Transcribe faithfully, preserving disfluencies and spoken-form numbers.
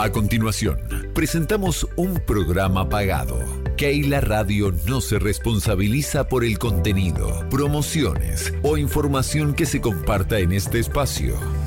A continuación, presentamos un programa pagado. Keila Radio no se responsabiliza por el contenido, promociones o información que se comparta en este espacio.